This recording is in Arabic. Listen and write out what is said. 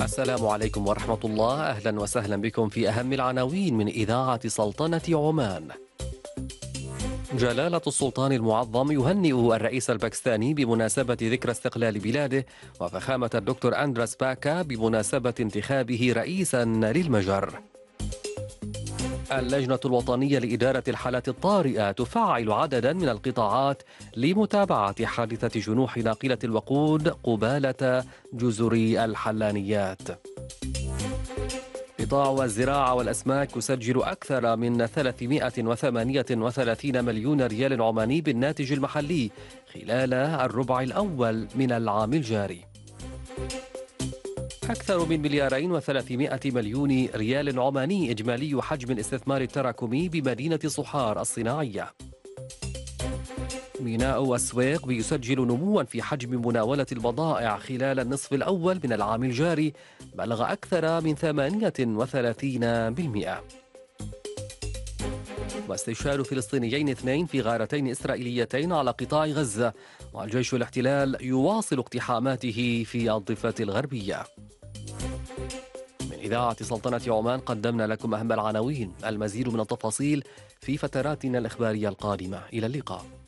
السلام عليكم ورحمة الله. أهلا وسهلا بكم في أهم العناوين من إذاعة سلطنة عمان. جلالة السلطان المعظم يهنئ الرئيس الباكستاني بمناسبة ذكرى استقلال بلاده، وفخامة الدكتور أندراس باكا بمناسبة انتخابه رئيسا للمجر. اللجنة الوطنية لإدارة الحالات الطارئة تفعل عددا من القطاعات لمتابعة حادثة جنوح ناقلة الوقود قبالة جزر الحلانيات. قطاع الزراعة والأسماك يسجل أكثر من 338 مليون ريال عماني بالناتج المحلي خلال الربع الأول من العام الجاري. أكثر من 2.3 مليار ريال عماني إجمالي حجم الاستثمار التراكمي بمدينة صحار الصناعية. ميناء السويق بيسجل نموا في حجم مناولة البضائع خلال النصف الأول من العام الجاري بلغ أكثر من 38%. واستشهاد فلسطينيين 2 في غارتين إسرائيليتين على قطاع غزة، والجيش الاحتلال يواصل اقتحاماته في الضفة الغربية. من إذاعة سلطنة عمان قدمنا لكم أهم العناوين. المزيد من التفاصيل في فتراتنا الإخبارية القادمة. إلى اللقاء.